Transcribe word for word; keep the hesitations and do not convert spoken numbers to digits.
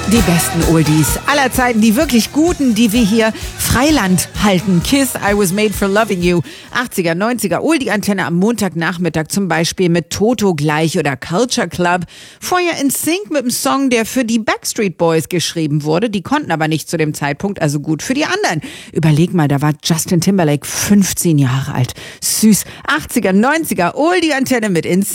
Die besten Oldies aller Zeiten, die wirklich guten, die wir hier Freiland halten. Kiss, I Was Made for Loving You. achtziger, neunziger Oldie-Antenne am Montagnachmittag zum Beispiel mit Toto gleich oder Culture Club. Vorher in Sync mit einem Song, der für die Backstreet Boys geschrieben wurde. Die konnten aber nicht zu dem Zeitpunkt, also gut für die anderen. Überleg mal, da war Justin Timberlake fünfzehn Jahre alt. Süß. achtziger, neunziger Oldie-Antenne mit In Sync.